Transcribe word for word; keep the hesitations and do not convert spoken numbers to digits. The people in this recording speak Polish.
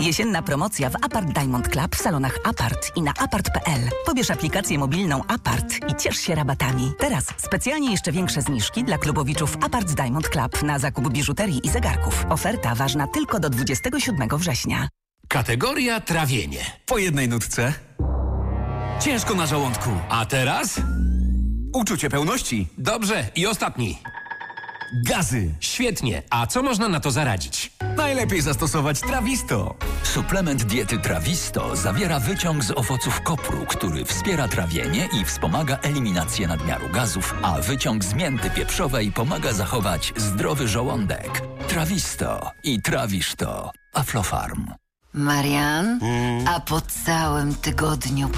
Jesienna promocja w Apart Diamond Club w salonach Apart i na apart kropka p l. Pobierz aplikację mobilną Apart i ciesz się rabatami. Teraz specjalnie jeszcze większe zniżki dla klubowiczów Apart Diamond Club na zakup biżuterii i zegarków. Oferta ważna tylko do dwudziestego siódmego września. Kategoria trawienie. Po jednej nutce. Ciężko na żołądku. A teraz? Uczucie pełności. Dobrze, i ostatni. Gazy. Świetnie. A co można na to zaradzić? Najlepiej zastosować Trawisto. Suplement diety Trawisto zawiera wyciąg z owoców kopru, który wspiera trawienie i wspomaga eliminację nadmiaru gazów, a wyciąg z mięty pieprzowej pomaga zachować zdrowy żołądek. Trawisto i trawisz to. Aflofarm. Marian, a po całym tygodniu